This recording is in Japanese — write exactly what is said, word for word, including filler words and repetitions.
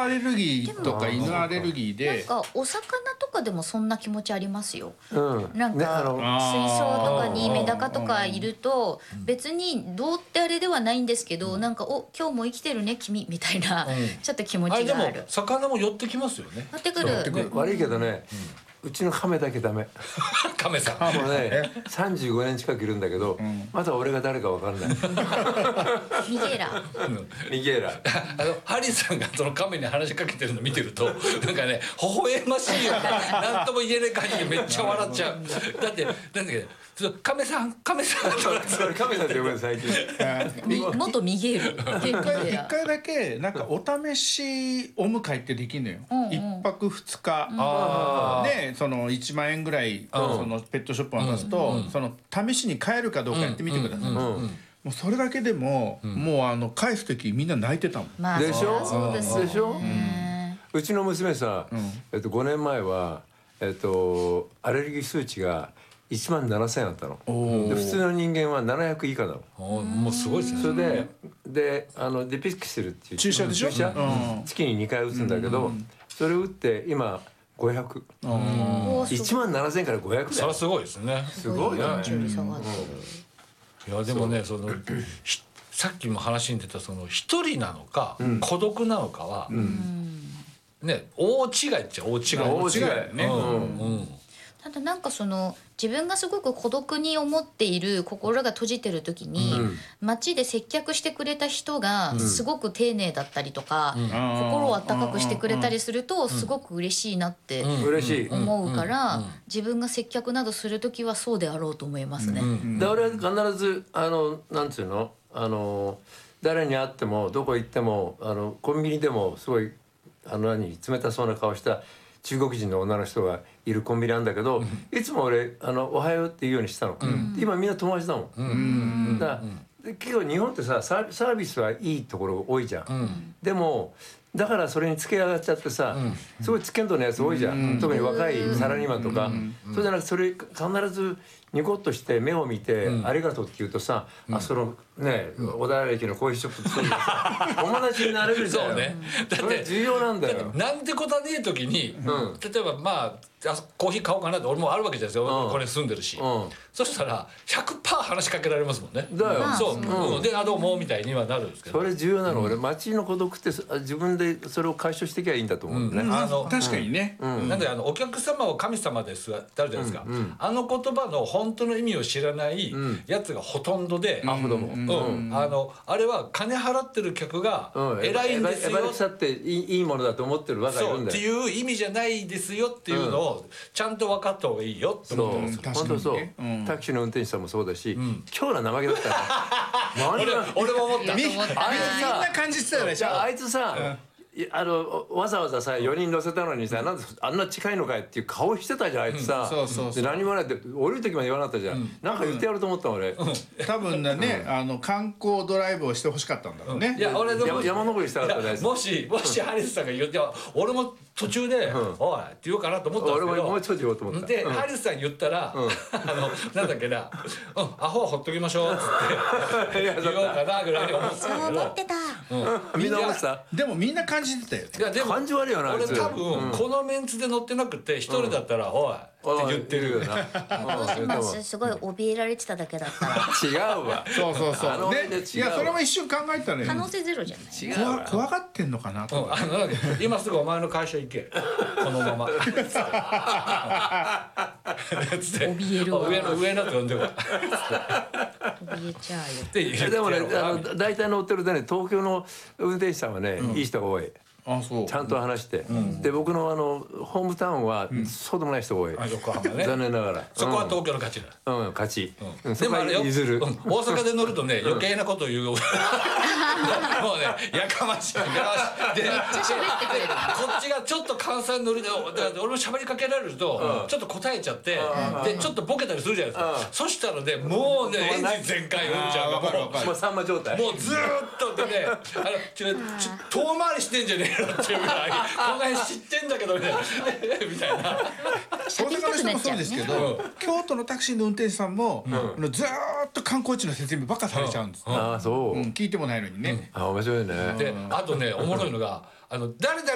アレルギーとか犬アレルギーで、 なんかお魚とかでもそんな気持ちありますよ。 うんなんねあのか水槽とかにメダカとかいると別にどうってあれではないんですけど、なんかお今日も生きてるね君みたいなちょっと気持あれでもちがある。 魚も寄ってきますよね。 寄ってくる。 ね悪いけどね、うちの亀だけダメ。 亀さん。 もうねさんじゅうごねん近くいるんだけど、まだ俺が誰かわかんない。 ミゲーラ。 ミゲーラ。 あのハリーさんがその亀に話しかけてるの見てるとなんかね微笑ましいよね。なんとも言えない感じでめっちゃ笑っちゃう。だってなんだっけ亀さん亀さんとかそれ亀さんって呼ぶの最近。 み元ミゲール。 一回一回だけなんかお試しお迎えってできるのよ。 うんうん一泊二日あでそのいちまんえんぐらいそのペットショップを出すと、その試しに買えるかどうかやってみてください。もうそれだけでももうあの返す時みんな泣いてたもん。 まあでしょそうですよね。 でしょうちの娘さ、えっとごねんまえはえっとアレルギー数値がいちまんななせんあったの。で普通の人間はななひゃく以下なの。 おもうすごいですね。 それでであのデピスキスルっていう注射でしょ。 注射うん月ににかい打つんだけど、それ打って今ごひゃく。いちまんななせんからごひゃくだよ。 それはすごいですね。 すごいね。 重力下がってる。 いやでもねそのひさっきも話に出たその一人なのか孤独なのかはね大違いっちゃ大違い。 大違いだよね。 ただなんかその自分がすごく孤独に思っている心が閉じてる時に、街で接客してくれた人がすごく丁寧だったりとか、心を温かくしてくれたりするとすごく嬉しいなって嬉しい。 思うから、自分が接客などする時はそうであろうと思いますね。 で俺は必ずあのなんつうのあの誰に会ってもどこ行ってもあのコンビニでもすごいあの何冷たそうな顔した中国人の女の人がいるコンビニなんだけど、いつも俺あのおはようって言うようにしたの。今みんな友達だもん。だから結構日本ってさサービスはいいところ多いじゃん。でもだからそれに付け上がっちゃってさ、すごいつけんとのやつ多いじゃん。特に若いサラリーマンとか。そうじゃなくてそれ必ずニコッとして目を見て「ありがとう」って言うとさ、あそのね小田原駅のコーヒーショップそういうのさ友達になれるじゃん。 そうね。だってそれ重要なんだよ。 なんてことはねえ時に例えばまあコーヒー買おうかなって俺もあるわけじゃないですよ。これ住んでるし。そしたら ひゃくパーセント 話しかけられますもんね。 だよ。 そうで「あどうも」みたいにはなるんですけど。 それ重要なの。俺街の孤独って自分でそれを解消していけばいいんだと思うんだね。 あの確かにね。 なんであのお客様を神様ですってあるじゃないですか。あの言葉の本当の意味を知らないやつがほとんどで、 あほども。 うんあのあれは金払ってる客が偉いんですよ。 エバレクサっていいいいものだと思ってるバカいるんだよ。 そうっていう意味じゃないですよっていうのをちゃんと分かった方がいいよって思ってます。 本当そう。タクシーの運転手さんもそうだし、今日の生毛だったら。 俺俺も思った。 みんな感じてたでしょ。 あいつさ。あのわざわざさよにん乗せたのにさなんであんな近いのかいっていう顔してたじゃんあいつさ。で何もないって降りる時まで言わなかったじゃん。なんか言ってやると思った俺。 多分ねあの観光ドライブをしてほしかったんだろうね。 いや俺でも山登りしたかったね。 もしもしハリスさんが言って俺も途中で「おい」って言おうかなと思ったんですけど。 俺ももうちょっと言おうと思った。 でハリスさん言ったらあのなんだっけな「うんアホはほっときましょう」っつって言おうかなぐらいに思ってたけど。 思ってた。 みんな思ってた。 でもみんな感じてたよ。 いやでも感じ悪いよなあいつ。 俺多分このメンツで乗ってなくて一人だったら「おい」って言ってるよな。 どうしますすごい怯えられてただけだったら違うわ。 そうそうそう。でいやそれも一瞬考えたのよ。 可能性ゼロじゃない。 怖怖がってんのかなと。 あの今すぐお前の会社行けこのまま。 怯えるわ。 上の上のって呼んでるわ。 怯えちゃうよ。 でもねあの大体乗ってるとね東京の運転手さんはねいい人が多い。 あそうちゃんと話して、で僕のあのホームタウンはそうでもない人が多い。 横浜ね。 残念ながら。 そこは東京の勝ちだ。 うん勝ち。 でもあれよ、 譲る。 大阪で乗るとね余計なこと言う。もうねやかましいやかましい。でめっちゃ喋ってくれる。 こっちがちょっと関西乗りで俺も喋りかけられるとちょっと答えちゃってでちょっとボケたりするじゃないですか。そしたらねもうねエンジン全開うんちゃんがもうもうさんま状態。 もうずーっとでねあのちょ遠回りしてんじゃねえのっていうぐらいこの辺知ってんだけどみたいなみたいな。 大阪の人もそうですけど京都のタクシーの運転手さんもずーっと観光地の説明ばっかされちゃうんです。 ああそう。 聞いてもないのにね。 あ面白いね。 であとねおもろいのがあの誰々